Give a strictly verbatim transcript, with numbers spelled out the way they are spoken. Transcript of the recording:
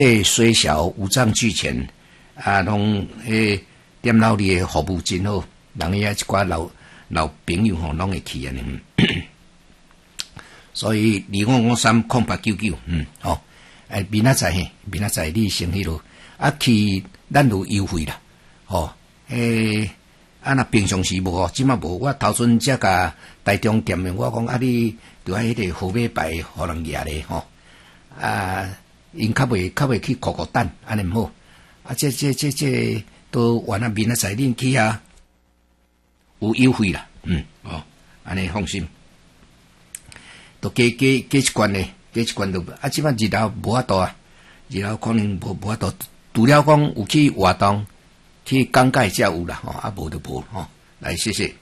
诶，虽小五脏俱全，啊，拢诶店老里诶服务真好，人遐一寡老老朋友吼，拢会去安尼。所以二五五三空八九九，嗯，吼、哦，诶，明仔载嘿，明仔载你先迄落，啊去咱有优惠啦，吼、哦，诶，啊若平常时无哦，即马无，我头阵才甲台中店的，我讲啊你着爱迄个号码牌，互人举咧吼，啊。因较袂较袂去酷酷等，安尼毋好。啊，这这这这都完啊，明仔载恁去啊，有优惠啦，嗯，哦，安尼放心。都加加加一罐咧，加一罐都啊，即摆日头无法度啊，日头可能无无法度，除了讲有去活动去讲解才有啦，吼、哦，啊无就无吼。来，谢谢。